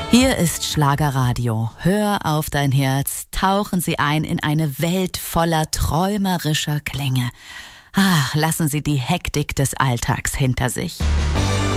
Hier ist Schlagerradio. Hör auf dein Herz. Tauchen Sie ein in eine Welt voller träumerischer Klänge. Ach, lassen Sie die Hektik des Alltags hinter sich.